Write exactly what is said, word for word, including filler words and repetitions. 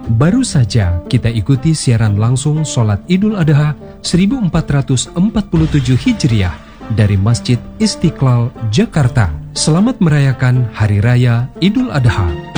Baru saja kita ikuti siaran langsung sholat Idul Adha seribu empat ratus empat puluh tujuh Hijriah dari Masjid Istiqlal, Jakarta. Selamat merayakan Hari Raya Idul Adha.